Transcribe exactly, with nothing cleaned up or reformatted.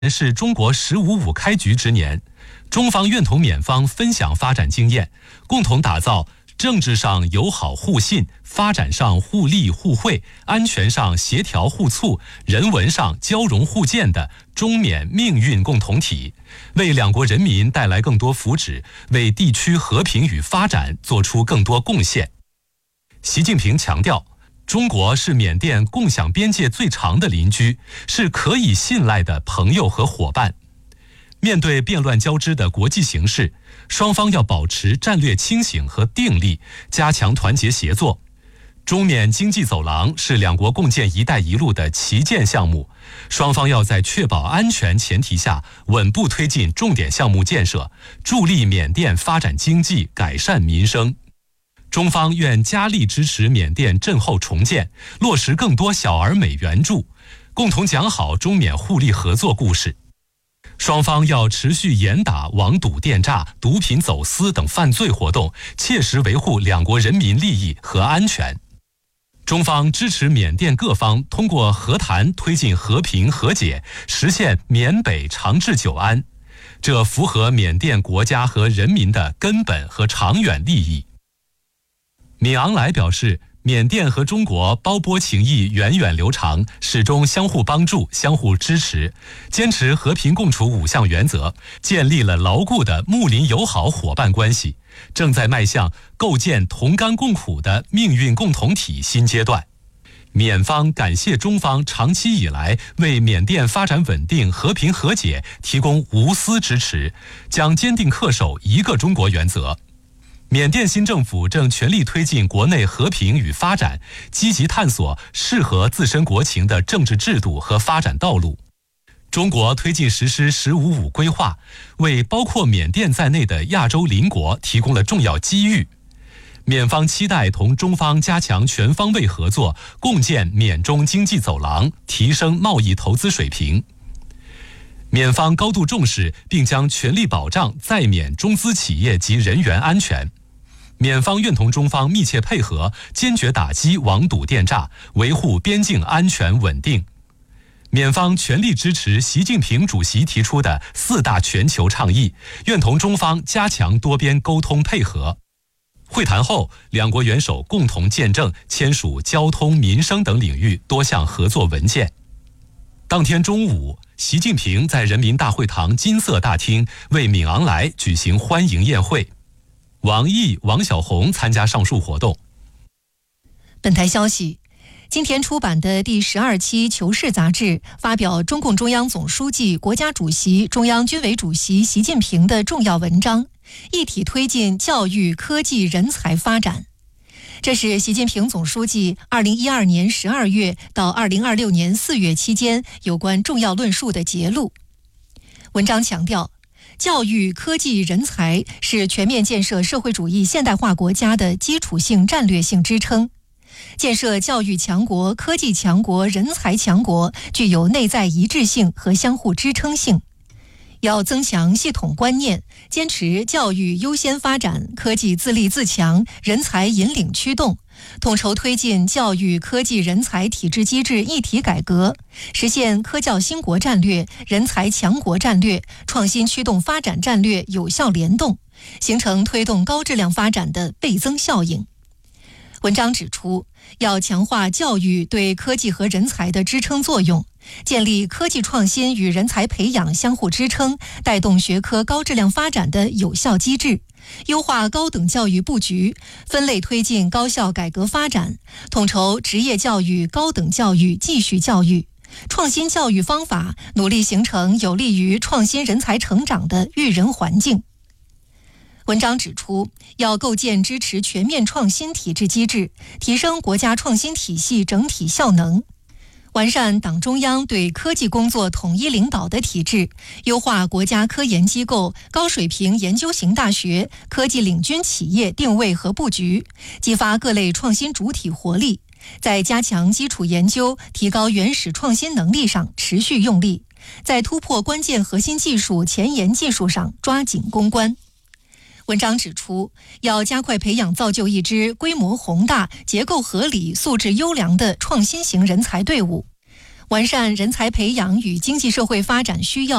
是中国“十五五”开局之年，中方愿同缅方分享发展经验，共同打造政治上友好互信、发展上互利互惠、安全上协调互促、人文上交融互鉴的中缅命运共同体，为两国人民带来更多福祉，为地区和平与发展做出更多贡献。习近平强调，中国是缅甸共享边界最长的邻居，是可以信赖的朋友和伙伴。面对变乱交织的国际形势，双方要保持战略清醒和定力，加强团结协作。中缅经济走廊是两国共建“一带一路”的旗舰项目，双方要在确保安全前提下，稳步推进重点项目建设，助力缅甸发展经济、改善民生。中方愿加力支持缅甸震后重建，落实更多小而美援助，共同讲好中缅互利合作故事。双方要持续严打网赌电诈、毒品走私等犯罪活动，切实维护两国人民利益和安全。中方支持缅甸各方通过和谈推进和平和解，实现缅北长治久安，这符合缅甸国家和人民的根本和长远利益。敏昂莱表示，缅甸和中国胞波情谊源远流长，始终相互帮助、相互支持，坚持和平共处五项原则，建立了牢固的睦邻友好伙伴关系，正在迈向构建同甘共苦的命运共同体新阶段。缅方感谢中方长期以来为缅甸发展稳定、和平和解提供无私支持，将坚定恪守一个中国原则。缅甸新政府正全力推进国内和平与发展，积极探索适合自身国情的政治制度和发展道路。中国推进实施“十五五”规划，为包括缅甸在内的亚洲邻国提供了重要机遇。缅方期待同中方加强全方位合作，共建缅中经济走廊，提升贸易投资水平。缅方高度重视并将全力保障在缅中资企业及人员安全。缅方愿同中方密切配合，坚决打击网赌电诈，维护边境安全稳定。缅方全力支持习近平主席提出的四大全球倡议，愿同中方加强多边沟通配合。会谈后，两国元首共同见证签署交通、民生等领域多项合作文件。当天中午，习近平在人民大会堂金色大厅为敏昂莱举行欢迎宴会。王毅、王晓红参加上述活动。 本台消息，今天出版的第十二期《求是》杂志发表中共中央总书记、国家主席、中央军委主席习近平的重要文章，一体推进教育、科技、人才发展。这是习近平总书记二零一二年十二月到二零二六年四月期间有关重要论述的节录。文章强调，教育、科技、人才是全面建设社会主义现代化国家的基础性战略性支撑。建设教育强国、科技强国、人才强国具有内在一致性和相互支撑性。要增强系统观念，坚持教育优先发展、科技自立自强、人才引领驱动，统筹推进教育、科技、人才体制机制一体改革，实现科教兴国战略、人才强国战略、创新驱动发展战略有效联动，形成推动高质量发展的倍增效应。文章指出，要强化教育对科技和人才的支撑作用，建立科技创新与人才培养相互支撑、带动学科高质量发展的有效机制，优化高等教育布局，分类推进高校改革发展，统筹职业教育、高等教育、继续教育，创新教育方法，努力形成有利于创新人才成长的育人环境。文章指出，要构建支持全面创新体制机制，提升国家创新体系整体效能，完善党中央对科技工作统一领导的体制，优化国家科研机构、高水平研究型大学、科技领军企业定位和布局，激发各类创新主体活力，在加强基础研究、提高原始创新能力上持续用力，在突破关键核心技术、前沿技术上抓紧攻关。文章指出，要加快培养造就一支规模宏大、结构合理、素质优良的创新型人才队伍， 完善人才培养与经济社会发展需要。